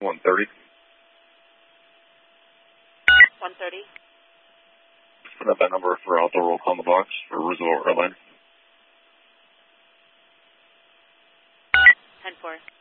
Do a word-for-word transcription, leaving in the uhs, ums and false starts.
one thirty. one thirty. Put up that number for outdoor roll call on the box for Roosevelt Airlines. ten four.